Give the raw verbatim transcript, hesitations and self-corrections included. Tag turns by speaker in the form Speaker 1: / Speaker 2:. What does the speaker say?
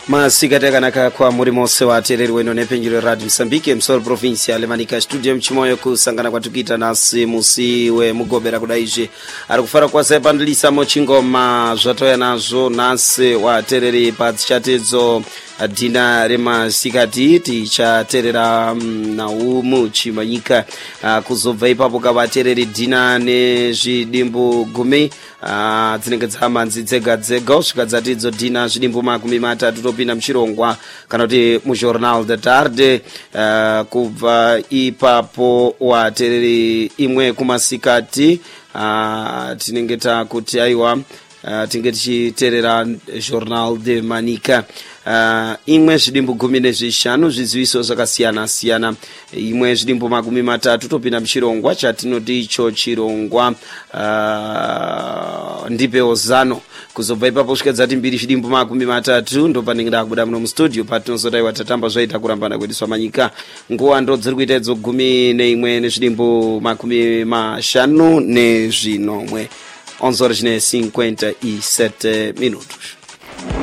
Speaker 1: Masikati kanaka kwa muri mose wa tereri weno nepenjiro Radio Msambike msoro provinsia Lemanika studio mchimoyo kusangana kwa tukita nasi musiwe mugobera kudaiji alikufara kwa sepandilisa mochingoma zwatoya nazo nasi wa tereri patshatezo dina rema sikati ticha terera na umu chimanyika uh, kuzobva ipapo kavatereri dina nezvidimbu gumi uh, dzinenge dzama nzidzega dzega usvika dzatidzo dina zvidimbu makumi matatu topinda muchirongwa kana kuti mujournal de tarde uh, kubva ipapo watereri imwe kumasikati uh, tinenge takuti aiwa uh, tinenge tichiterera journal de manika Uh, imwe zvidimbu gumi nezvishanu zviziviso zvakasiyana siyana imwe zvidimbu makumi matatu topinda muchirongwa chatinoti icho chirongwa uh, ndipewo zano kuzobva ipapo svika dzati mbiri zvidimbu makumi matatu ndopanenge ndakubuda muno mustudio patinozodaiwa tatamba zvaita kurambana kwediswa manyika nguva ndo dziri kuita idzo gumi neimwe nezvidimbu makumi mashanu nezvinomwe onze horas e cinquenta e sete minutos.